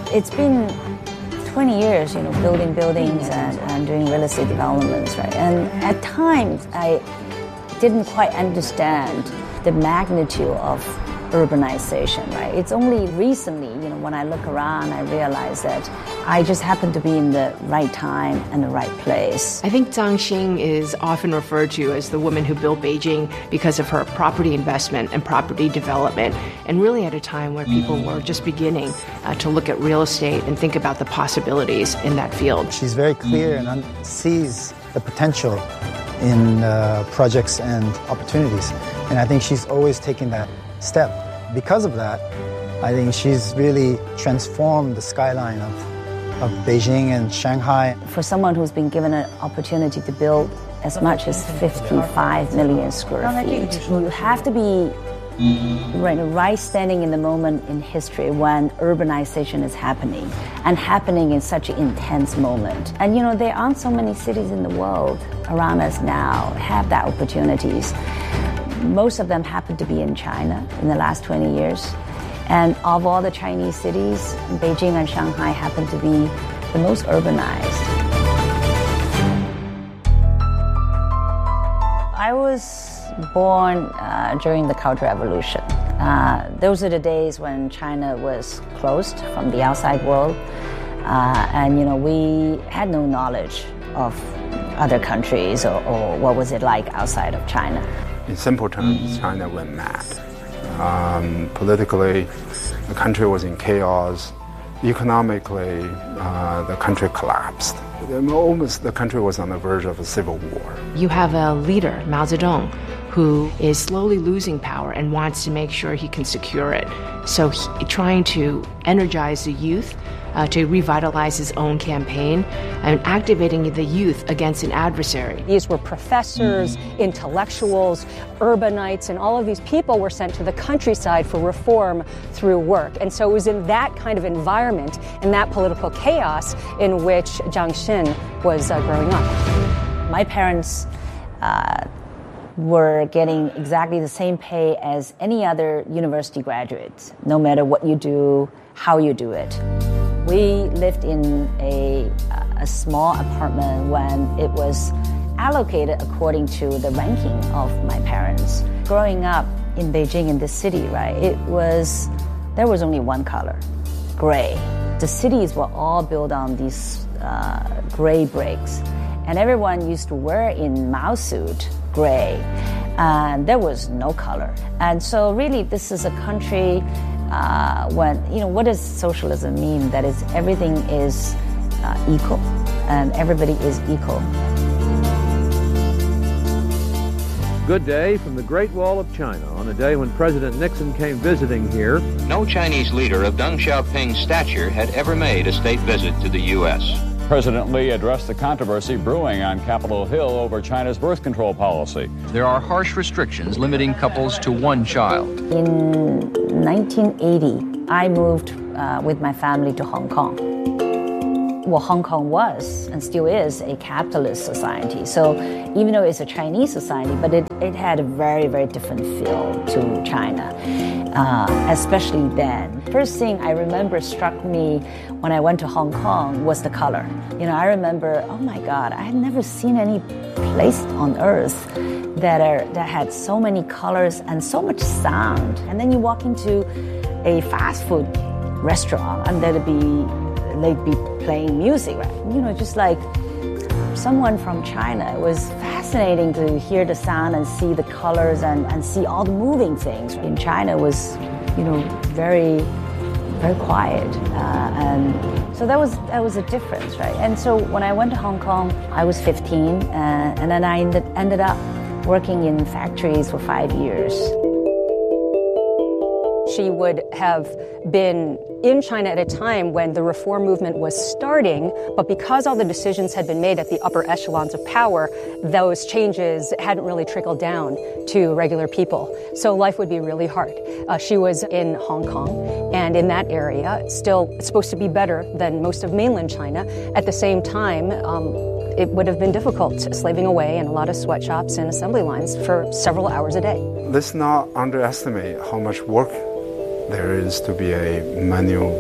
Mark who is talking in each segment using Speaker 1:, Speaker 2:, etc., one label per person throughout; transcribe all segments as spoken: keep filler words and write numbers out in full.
Speaker 1: it's been twenty years, you know, building buildings and, and doing real estate developments, right? And at times, I didn't quite understand the magnitude of urbanization, right? It's only recently, you know, when I look around, I realize that I just happen to be in the right time and the right place.
Speaker 2: I think Zhang Xin is often referred to as the woman who built Beijing because of her property investment and property development, and really at a time where people were just beginning uh, to look at real estate and think about the possibilities in that field.
Speaker 3: She's very clear and un- sees the potential in uh, projects and opportunities, and I think she's always taking that step. Because of that, I think she's really transformed the skyline of, of Beijing and Shanghai.
Speaker 1: For someone who's been given an opportunity to build as much as fifty-five million square feet, you have to be right, right standing in the moment in history when urbanization is happening, and happening in such an intense moment. And you know, there aren't so many cities in the world around us now have that opportunities. Most of them happen to be in China in the last twenty years. And of all the Chinese cities, Beijing and Shanghai happen to be the most urbanized. I was born uh, during the Cultural Revolution. Uh, those are the days when China was closed from the outside world. Uh, and, you know, we had no knowledge of other countries or, or what was it like outside of China.
Speaker 4: In simple terms, China went mad. Um, politically, the country was in chaos. Economically, uh, the country collapsed. Almost the country was on the verge of a civil war.
Speaker 2: You have a leader, Mao Zedong, who is slowly losing power and wants to make sure he can secure it. So he, trying to energize the youth, Uh, to revitalize his own campaign and activating the youth against an adversary.
Speaker 5: These were professors, intellectuals, urbanites, and all of these people were sent to the countryside for reform through work. And so it was in that kind of environment, in that political chaos, in which Zhang Xin was uh, growing up.
Speaker 1: My parents uh, were getting exactly the same pay as any other university graduates, no matter what you do, how you do it. We lived in a, a small apartment when it was allocated according to the ranking of my parents. Growing up in Beijing, in this city, right, it was, there was only one color, gray. The cities were all built on these uh, gray bricks, and everyone used to wear in Mao suit, gray, and there was no color. And so really this is a country Uh, when, you know, what does socialism mean? That is, everything is uh, equal, and everybody is equal.
Speaker 6: Good day from the Great Wall of China on a day when President Nixon came visiting here.
Speaker 7: No Chinese leader of Deng Xiaoping's stature had ever made a state visit to the U S
Speaker 8: President Lee addressed the controversy brewing on Capitol Hill over China's birth control policy.
Speaker 9: There are harsh restrictions limiting couples to one child.
Speaker 1: In nineteen eighty, I moved uh, with my family to Hong Kong. Well, Hong Kong was and still is a capitalist society. So even though it's a Chinese society, but it, it had a very, very different feel to China, uh, especially then. First thing I remember struck me when I went to Hong Kong was the color. You know, I remember, oh my God, I had never seen any place on earth that are that had so many colors and so much sound. And then you walk into a fast food restaurant and there'd be they'd be playing music, right? You know, just like someone from China. It was fascinating to hear the sound and see the colors and, and see all the moving things. In China it was, you know, very, very quiet. Uh, and so that was that was a difference, right? And so when I went to Hong Kong, I was fifteen, uh, and then I ended, ended up working in factories for five years.
Speaker 5: She would have been in China at a time when the reform movement was starting, but because all the decisions had been made at the upper echelons of power, those changes hadn't really trickled down to regular people. So life would be really hard. Uh, she was in Hong Kong, and in that area, still supposed to be better than most of mainland China. At the same time, um, it would have been difficult, slaving away in a lot of sweatshops and assembly lines for several hours a day.
Speaker 4: Let's not underestimate how much work there is to be a manual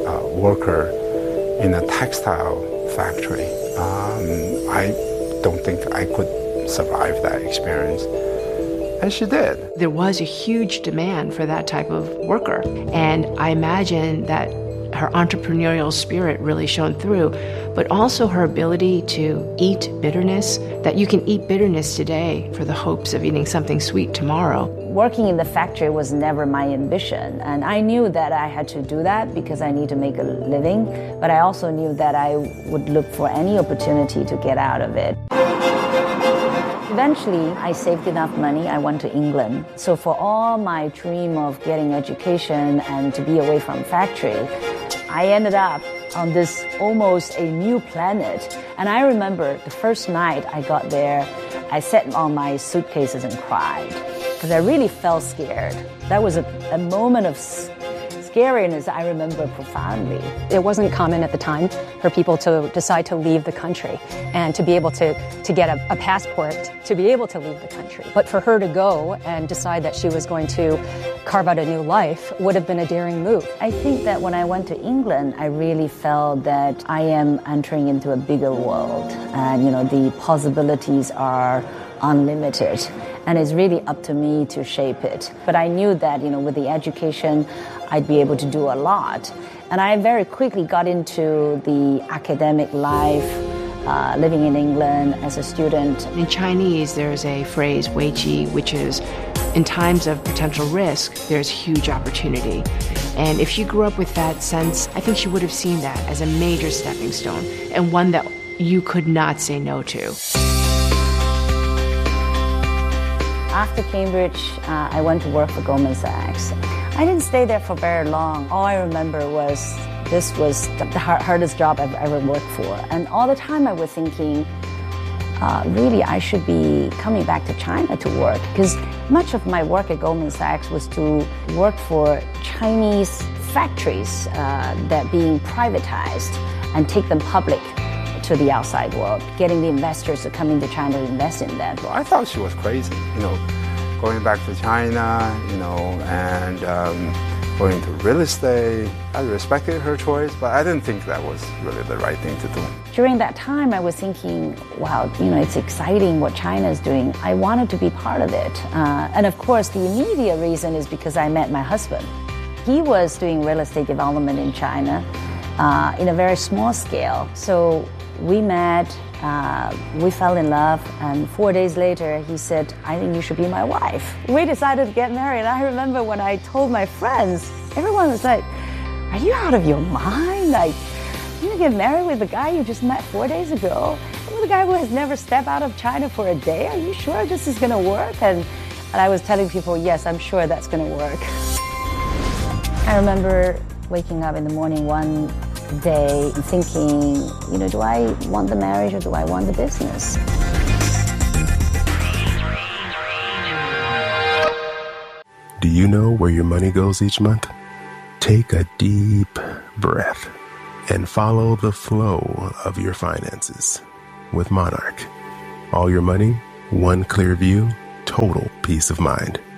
Speaker 4: uh, worker in a textile factory. Um, I don't think I could survive that experience. And she did.
Speaker 2: There was a huge demand for that type of worker. And I imagine that her entrepreneurial spirit really shone through, but also her ability to eat bitterness, that you can eat bitterness today for the hopes of eating something sweet tomorrow.
Speaker 1: Working in the factory was never my ambition, and I knew that I had to do that because I need to make a living, but I also knew that I would look for any opportunity to get out of it. Eventually, I saved enough money, I went to England. So for all my dream of getting education and to be away from factory, I ended up on this almost a new planet. And I remember the first night I got there, I sat on my suitcases and cried because I really felt scared. That was a, a moment of scariness I remember profoundly.
Speaker 5: It wasn't common at the time for people to decide to leave the country and to be able to, to get a, a passport to be able to leave the country. But for her to go and decide that she was going to carve out a new life would have been a daring move.
Speaker 1: I think that when I went to England, I really felt that I am entering into a bigger world. And, you know, the possibilities are unlimited. And it's really up to me to shape it. But I knew that, you know, with the education, I'd be able to do a lot. And I very quickly got into the academic life, uh, living in England as a student.
Speaker 2: In Chinese, there's a phrase, weiqi, which is, in times of potential risk, there's huge opportunity. And if she grew up with that sense, I think she would have seen that as a major stepping stone and one that you could not say no to.
Speaker 1: After Cambridge, uh, I went to work for Goldman Sachs. I didn't stay there for very long. All I remember was this was the hardest job I've ever worked for. And all the time I was thinking, uh, really, I should be coming back to China to work, because much of my work at Goldman Sachs was to work for Chinese factories uh, that being privatized and take them public to the outside world, getting the investors to come into China to invest in them.
Speaker 4: Well, I thought she was crazy, you know, going back to China, you know, and um, going to real estate. I respected her choice, but I didn't think that was really the right thing to do.
Speaker 1: During that time, I was thinking, wow, you know, it's exciting what China is doing. I wanted to be part of it. Uh, and of course, the immediate reason is because I met my husband. He was doing real estate development in China uh, in a very small scale. So we met, uh, we fell in love, and four days later he said, I think you should be my wife. We decided to get married. I remember when I told my friends, everyone was like, are you out of your mind? Like, you're gonna get married with the guy you just met four days ago? With a guy who has never stepped out of China for a day? Are you sure this is gonna work? And, and I was telling people, yes, I'm sure that's gonna work. I remember waking up in the morning one day thinking, you know, do I want the marriage or do I want the business?
Speaker 10: Do you know where your money goes each month? Take a deep breath and follow the flow of your finances with Monarch. All your money, one clear view, total peace of mind.